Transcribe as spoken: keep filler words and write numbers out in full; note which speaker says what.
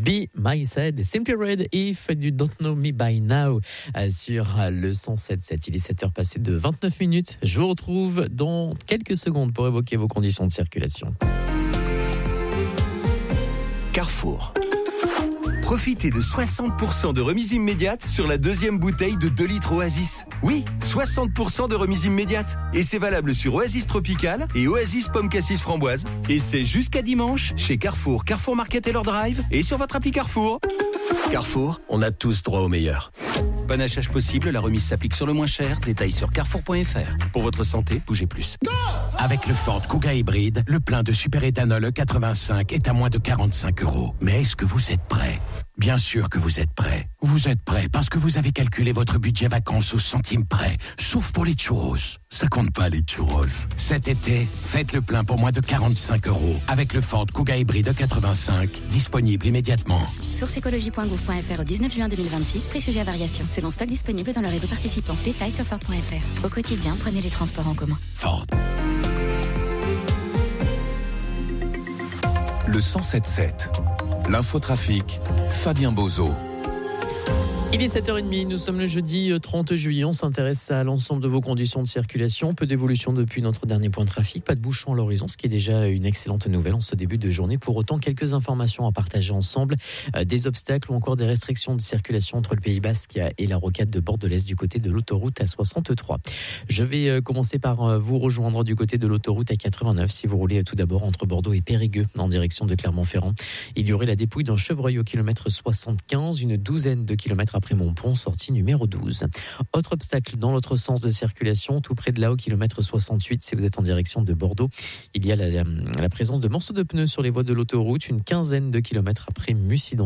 Speaker 1: Be My Side, Simply Red If du Don't Know Me By Now sur le cent sept sept. Il est sept heures passées de vingt-neuf minutes. Je vous retrouve dans quelques secondes pour évoquer vos conditions de circulation.
Speaker 2: Carrefour. Profitez de soixante pour cent de remise immédiate sur la deuxième bouteille de deux litres Oasis. Oui, soixante pour cent de remise immédiate. Et c'est valable sur Oasis Tropical et Oasis Pomme Cassis Framboise. Et c'est jusqu'à dimanche chez Carrefour, Carrefour Market et leur drive et sur votre appli Carrefour. Carrefour, on a tous droit au meilleur. Panachage possible, la remise s'applique sur le moins cher. Détails sur carrefour point f r. Pour votre santé, bougez plus.
Speaker 3: Avec le Ford Kuga hybride, le plein de super-éthanol E quatre-vingt-cinq est à moins de quarante-cinq euros. Mais est-ce que vous êtes prêts ? Bien sûr que vous êtes prêts. Vous êtes prêts parce que vous avez calculé votre budget vacances au centime près. Sauf pour les churros. Ça compte pas les churros. Cet été, faites le plein pour moins de quarante-cinq euros. Avec le Ford Kuga hybride E quatre-vingt-cinq, disponible immédiatement.
Speaker 4: Source écologie point gouv point f r au dix-neuf juin deux mille vingt-six, prix sujet à variation. Selon stock disponible dans le réseau participant. Détails sur ford point f r. Au quotidien, prenez les transports en commun.
Speaker 3: Ford.
Speaker 5: Le cent sept sept. L'infotrafic, Fabien Bozo.
Speaker 1: Il est sept heures trente, nous sommes le jeudi trente juillet, on s'intéresse à l'ensemble de vos conditions de circulation. Peu d'évolution depuis notre dernier point de trafic, pas de bouchons à l'horizon, ce qui est déjà une excellente nouvelle en ce début de journée. Pour autant, quelques informations à partager ensemble, euh, des obstacles ou encore des restrictions de circulation entre le Pays Basque et la rocade de Bord-de-l'Est du côté de l'autoroute A soixante-trois. Je vais euh, commencer par euh, vous rejoindre du côté de l'autoroute A quatre-vingt-neuf si vous roulez euh, tout d'abord entre Bordeaux et Périgueux en direction de Clermont-Ferrand. Il y aurait la dépouille d'un chevreuil au kilomètre soixante-quinze, une douzaine de kilomètres après Montpont, sortie numéro douze. Autre obstacle dans l'autre sens de circulation, tout près de là au kilomètre soixante-huit, si vous êtes en direction de Bordeaux, il y a la, la, la présence de morceaux de pneus sur les voies de l'autoroute, une quinzaine de kilomètres après Mucidon.